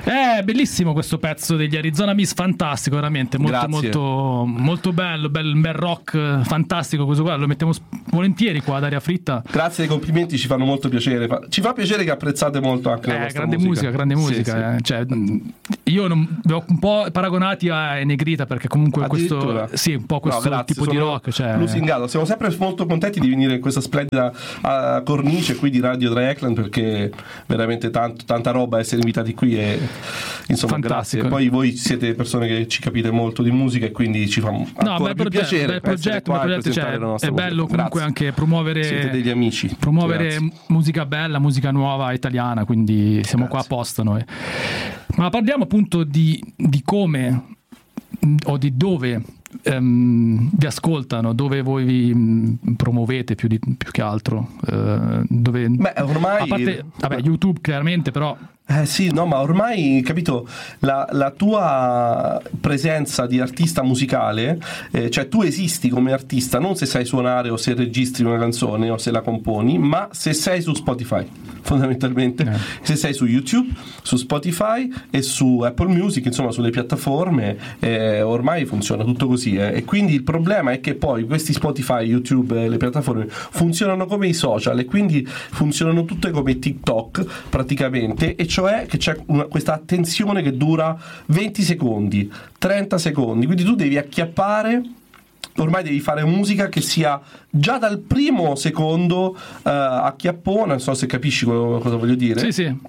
Bellissimo questo pezzo degli Arizona Miss, fantastico, veramente molto bello, bel rock fantastico. Questo qua lo mettiamo volentieri qua ad Aria Fritta. Grazie dei complimenti, ci fanno molto piacere. Ci fa piacere che apprezzate molto anche la nostra musica. Grande musica. Sì. Cioè, io vi ho un po' paragonati a Negrita, perché comunque questo un po' questo tipo di rock, cioè... lusingato. Siamo sempre molto contenti di venire in questa splendida cornice qui di Radio Dragland, perché veramente tanta roba essere invitati qui e insomma fantastico. Grazie. Poi voi siete persone che ci capite molto di musica e quindi ci fa ancora più piacere essere qua e presentare la nostra musica. È bello comunque anche promuovere, siete degli amici, musica bella, musica nuova italiana, quindi siamo qua apposta noi. Ma parliamo appunto di come o di dove vi ascoltano, dove voi vi promuovete più che altro, dove ormai a parte YouTube chiaramente, però sì, no, ma ormai, capito, la tua presenza di artista musicale, cioè tu esisti come artista non se sai suonare o se registri una canzone o se la componi, ma se sei su Spotify, fondamentalmente, se sei su YouTube, su Spotify e su Apple Music, insomma sulle piattaforme, ormai funziona tutto così, e quindi il problema è che poi questi Spotify, YouTube e le piattaforme funzionano come i social e quindi funzionano tutte come TikTok praticamente, e cioè che c'è questa attenzione che dura 20 secondi, 30 secondi, quindi tu devi acchiappare, ormai devi fare musica che sia già dal primo secondo acchiappona, non so se capisci cosa voglio dire. Sì.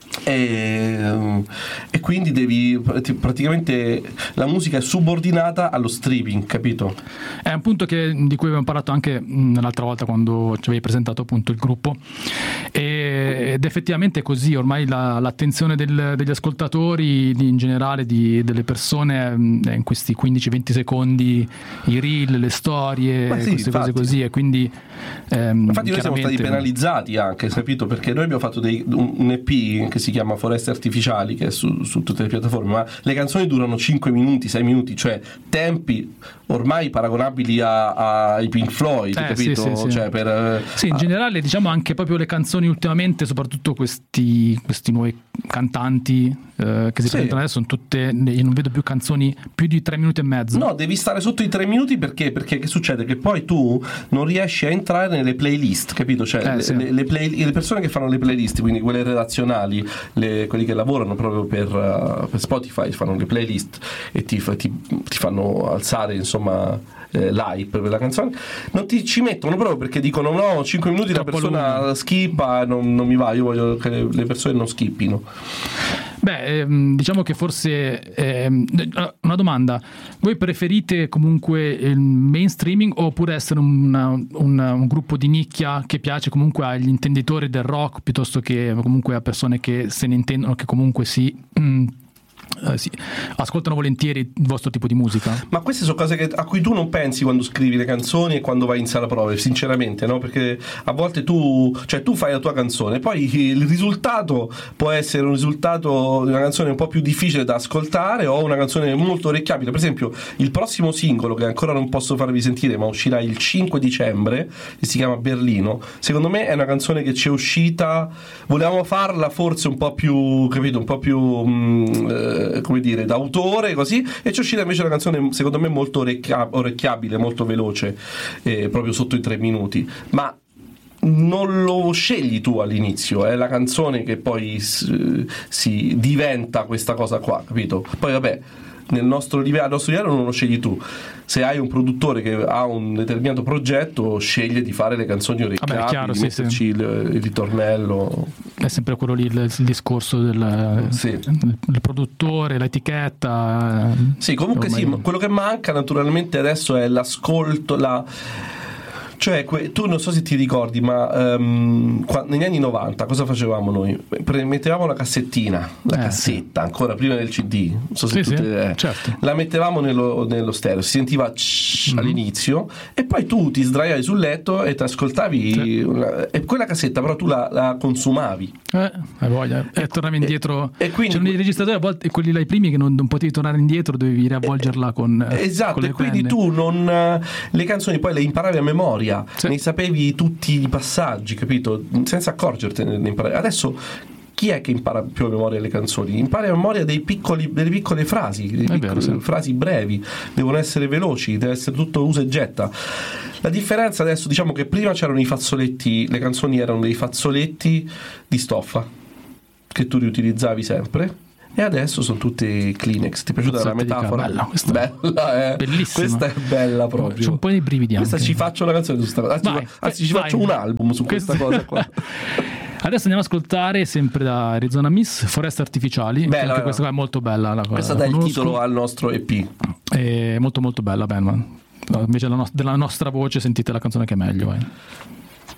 E quindi devi praticamente la musica è subordinata allo streaming, capito? È un punto di cui abbiamo parlato anche l'altra volta quando ci avevi presentato appunto il gruppo, ed effettivamente è così. Ormai l'attenzione degli ascoltatori in generale, delle persone, in questi 15-20 secondi, i reel, le storie, queste cose così, e quindi infatti noi siamo stati penalizzati anche, capito? Perché noi abbiamo fatto un EP che si chiama Foreste Artificiali, che è su tutte le piattaforme, ma le canzoni durano 5 minuti, 6 minuti, cioè tempi ormai paragonabili ai Pink Floyd, capito? Sì. Cioè, in generale, diciamo, anche proprio le canzoni ultimamente, soprattutto questi nuovi cantanti che si presentano adesso, sono tutte, io non vedo più canzoni più di 3 minuti e mezzo. No, devi stare sotto i 3 minuti perché che succede? Che poi tu non riesci a entrare nelle playlist, capito? Cioè le persone che fanno le playlist, quindi quelle relazionali, quelli che lavorano proprio per Spotify, fanno le playlist e ti fanno alzare, insomma, l'hype per la canzone, non ti ci mettono proprio perché dicono no, 5 minuti la persona skippa, non mi va, io voglio che le persone non skippino. Diciamo che forse una domanda: voi preferite comunque il mainstreaming oppure essere un gruppo di nicchia che piace comunque agli intenditori del rock piuttosto che comunque a persone che se ne intendono, che comunque ascoltano volentieri il vostro tipo di musica? Ma queste sono cose a cui tu non pensi quando scrivi le canzoni e quando vai in sala prove, sinceramente, no? Perché a volte tu fai la tua canzone, poi il risultato può essere un risultato di una canzone un po' più difficile da ascoltare o una canzone molto orecchiabile. Per esempio il prossimo singolo, che ancora non posso farvi sentire ma uscirà il 5 dicembre, che si chiama Berlino, secondo me è una canzone che ci è uscita, volevamo farla forse un po' più, capito, un po' più come dire, d'autore, così, e ci è uscita invece una canzone secondo me molto orecchiabile, molto veloce, proprio sotto i 3 minuti, ma non lo scegli tu all'inizio, è la canzone che poi si diventa questa cosa qua, capito? Poi vabbè, al nostro livello non lo scegli tu. Se hai un produttore che ha un determinato progetto, sceglie di fare le canzoni orecchiabili, di metterci il ritornello. È sempre quello lì il discorso del produttore, l'etichetta. Sì, comunque ormai... quello che manca naturalmente adesso è l'ascolto, cioè tu non so se ti ricordi, ma negli anni 90 cosa facevamo noi? Mettevamo la cassettina, cassetta, ancora prima del CD, non so se certo. La mettevamo nello stereo, si sentiva all'inizio, e poi tu ti sdraiavi sul letto e ti ascoltavi e quella cassetta però tu la consumavi. Hai voglia. E tornavi indietro. E quindi c'erano i registratori a volte, quelli là i primi, che non potevi tornare indietro, dovevi riavvolgerla con esatto, con e quindi penne. tu le canzoni poi le imparavi a memoria, ne sapevi tutti i passaggi, capito? Senza accorgertene ne imparavi. Adesso chi è che impara più a memoria le canzoni? Impara a memoria delle piccole frasi, frasi brevi, devono essere veloci, deve essere tutto usa e getta. La differenza adesso, diciamo che prima c'erano i fazzoletti, le canzoni erano dei fazzoletti di stoffa che tu riutilizzavi sempre, e adesso sono tutte Kleenex. Ti è piaciuta la metafora? Bella, questa bella, bellissima. Questa è bella proprio. C'è un po' di brividi questa anche. Ci faccio una canzone su questa cosa. Anzi, ci faccio un album su questa cosa qua. Adesso andiamo ad ascoltare sempre da Arizona Miss Foreste Artificiali. Bella, questa qua è molto bella. Questa dà il titolo al nostro EP. È molto molto bella, Bandman. Invece della nostra voce sentite la canzone che è meglio.